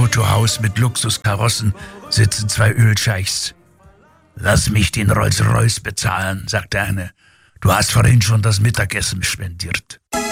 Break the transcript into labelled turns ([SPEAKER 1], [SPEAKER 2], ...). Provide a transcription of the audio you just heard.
[SPEAKER 1] Autohaus mit Luxuskarossen sitzen 2 Ölscheichs. »Lass mich den Rolls-Royce bezahlen«, sagt der eine. »Du hast vorhin schon das Mittagessen spendiert.«